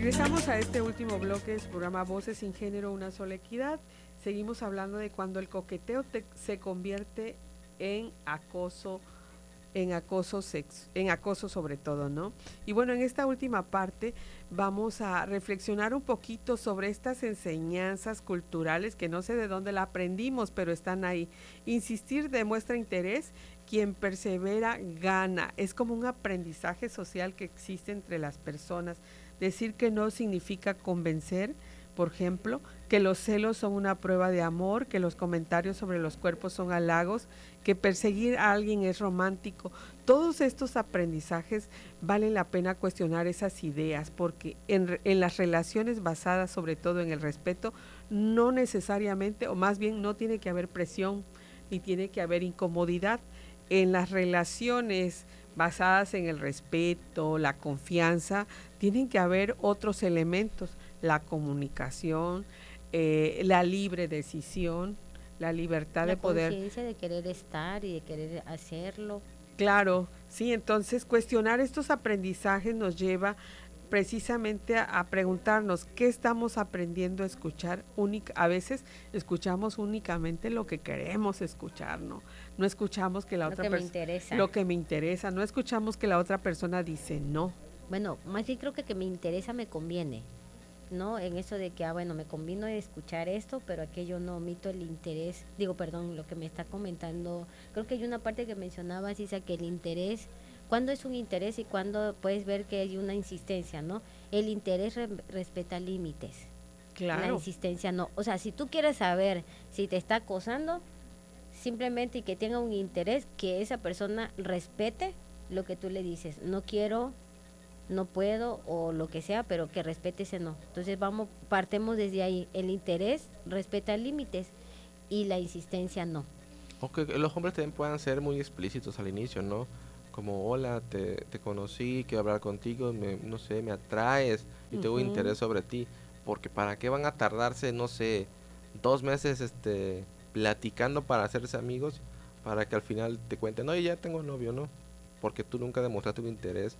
Regresamos a este último bloque del programa Voces sin Género, una sola equidad. Seguimos hablando de cuando el coqueteo se convierte en acoso, en acoso sobre todo, ¿no? Y bueno, en esta última parte vamos a reflexionar un poquito sobre estas enseñanzas culturales que no sé de dónde la aprendimos, pero están ahí. Insistir demuestra interés, quien persevera gana. Es como un aprendizaje social que existe entre las personas. Decir que no significa convencer, por ejemplo, que los celos son una prueba de amor, que los comentarios sobre los cuerpos son halagos, que perseguir a alguien es romántico. Todos estos aprendizajes valen la pena cuestionar esas ideas, porque en las relaciones basadas sobre todo en el respeto, no necesariamente, o más bien no tiene que haber presión, ni tiene que haber incomodidad. En las relaciones basadas en el respeto, la confianza, tienen que haber otros elementos, la comunicación, la libre decisión, la libertad La de poder. conciencia de querer estar y de querer hacerlo. Claro, sí, entonces cuestionar estos aprendizajes nos lleva precisamente a preguntarnos qué estamos aprendiendo a escuchar. A veces escuchamos únicamente lo que queremos escuchar, ¿no? No escuchamos que la Lo otra que me persona, interesa. lo que me interesa, no escuchamos que la otra persona dice no. Bueno, más bien creo que me interesa me conviene, ¿no? En eso de que, bueno, me convino escuchar esto, pero aquello no omito el interés, digo, perdón, lo que me está comentando. Creo que hay una parte que mencionabas, Isa, que el interés, ¿cuándo es un interés y cuándo puedes ver que hay una insistencia, ¿no? El interés respeta límites, la Claro, insistencia no. O sea, si tú quieres saber si te está acosando, simplemente y que tenga un interés, que esa persona respete lo que tú le dices. No quiero, no puedo o lo que sea, pero que respete ese no. Entonces partemos desde ahí. El interés respeta límites y la insistencia no. O que los hombres también puedan ser muy explícitos al inicio, ¿no? Como, hola, te conocí, quiero hablar contigo, no sé, me atraes y tengo ujú, interés sobre ti. Porque ¿para qué van a tardarse, no sé, 2 meses, platicando para hacerse amigos? Para que al final te cuenten, oye, ya tengo novio, ¿no? Porque tú nunca demostraste tu interés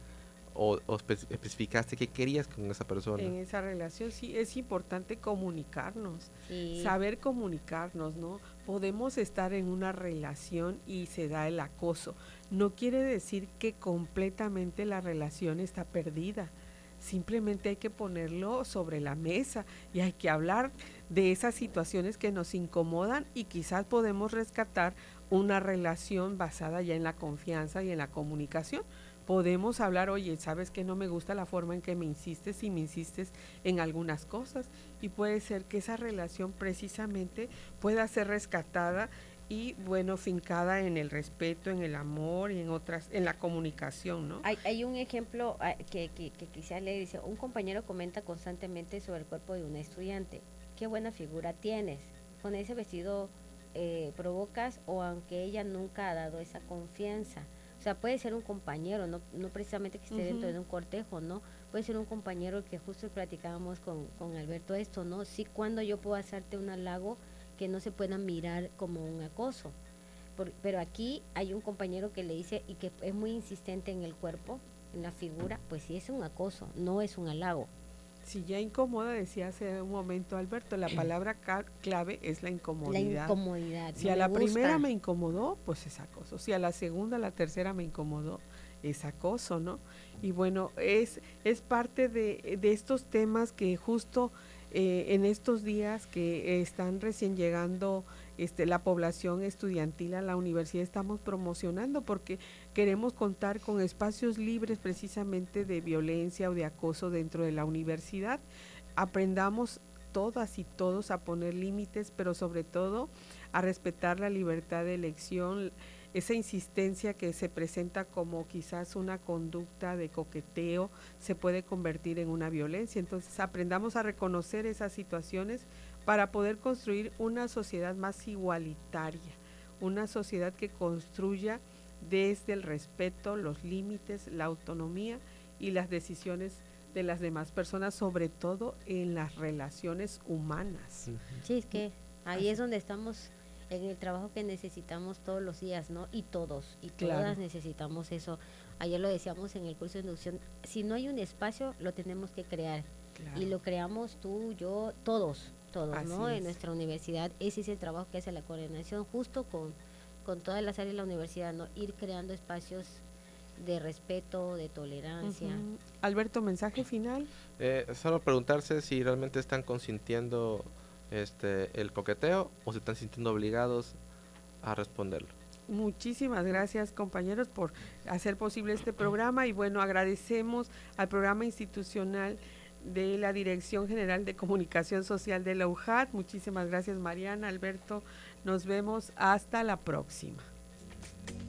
o especificaste qué querías con esa persona. en esa relación sí es importante comunicarnos, Sí, saber comunicarnos, ¿no? Podemos estar en una relación y se da el acoso. No quiere decir que completamente la relación está perdida. Simplemente hay que ponerlo sobre la mesa y hay que hablar de esas situaciones que nos incomodan y quizás podemos rescatar una relación basada ya en la confianza y en la comunicación. Podemos hablar, oye, sabes que no me gusta la forma en que me insistes y me insistes en algunas cosas, y puede ser que esa relación precisamente pueda ser rescatada y bueno, fincada en el respeto, en el amor y en otras, en la comunicación, ¿no? hay un ejemplo que quisiera leer. Dice, un compañero comenta constantemente sobre el cuerpo de una estudiante. Qué buena figura tienes. Con ese vestido provocas, o aunque ella nunca ha dado esa confianza. O sea, puede ser un compañero, no precisamente que esté dentro Ujú. de un cortejo, ¿no? Puede ser un compañero que justo platicábamos con Alberto esto, ¿no? Sí, cuando yo puedo hacerte un halago que no se pueda mirar como un acoso. Pero aquí hay un compañero que le dice y que es muy insistente en el cuerpo, en la figura, pues sí es un acoso, no es un halago. Si ya incomoda, decía hace un momento Alberto, la palabra clave es la La incomodidad. incomodidad, Si no a me la primera gusta. me incomodó, pues es acoso. Si a la segunda, a la tercera me incomodó, es acoso, ¿no? Y bueno, es parte de estos temas que justo en estos días que están recién llegando la población estudiantil a la universidad estamos promocionando, porque queremos contar con espacios libres precisamente de violencia o de acoso dentro de la universidad. Aprendamos todas y todos a poner límites, pero sobre todo a respetar la libertad de elección, esa insistencia que se presenta como quizás una conducta de coqueteo se puede convertir en una violencia. Entonces aprendamos a reconocer esas situaciones para poder construir una sociedad más igualitaria, una sociedad que construya desde el respeto, los límites, la autonomía y las decisiones de las demás personas, sobre todo en las relaciones humanas. Ujú. Sí, es que ahí Así, es donde estamos en el trabajo que necesitamos todos los días, ¿no? Y todos y claro, todas necesitamos eso. Ayer lo decíamos en el curso de inducción, si no hay un espacio, lo tenemos que crear. y lo creamos tú, yo, todos, Así ¿no? es. En nuestra universidad, ese es el trabajo que hace la coordinación justo con todas las áreas de la universidad, ¿no? Ir creando espacios de respeto, de tolerancia. Ujú. Alberto, mensaje final. Solo preguntarse si realmente están consintiendo el coqueteo o se están sintiendo obligados a responderlo. Muchísimas gracias, compañeros, por hacer posible este programa y bueno, agradecemos al programa institucional de la Dirección General de Comunicación Social de la UJAT. Muchísimas gracias, Mariana, Alberto. Nos vemos hasta la próxima.